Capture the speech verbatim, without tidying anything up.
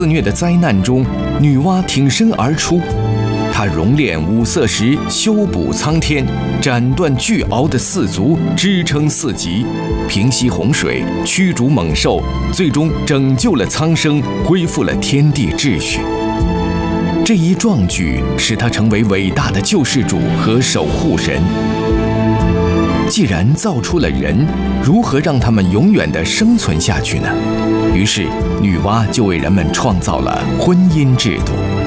肆虐的灾难中，女娲挺身而出。她熔炼五色石，修补苍天，斩断巨鳌的四足，支撑四极，平息洪水，驱逐猛兽，最终拯救了苍生，恢复了天地秩序。这一壮举使她成为伟大的救世主和守护神。既然造出了人，如何让他们永远地生存下去呢？于是，女娲就为人们创造了婚姻制度。